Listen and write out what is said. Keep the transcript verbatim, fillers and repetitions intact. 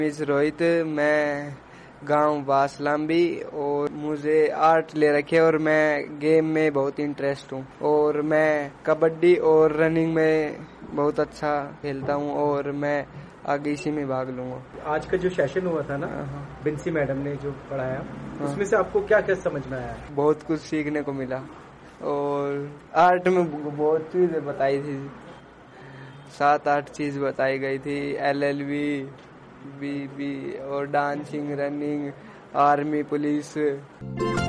Miss Rohit, मैं गांव बासलाम्बी और मुझे आर्ट ले रखे और मैं गेम में बहुत इंटरेस्ट हूँ और मैं कबड्डी और रनिंग में बहुत अच्छा खेलता हूँ और मैं आगे इसी में भाग लूंगा। आज का जो सेशन हुआ था ना, बिंसी मैडम ने जो पढ़ाया, उसमें से आपको क्या क्या समझ में आया? बहुत कुछ सीखने को मिला और आर्ट में बहुत चीजें बताई थी, सात आठ चीज बताई गई थी, L L B, B B और डांसिंग, रनिंग, आर्मी, पुलिस।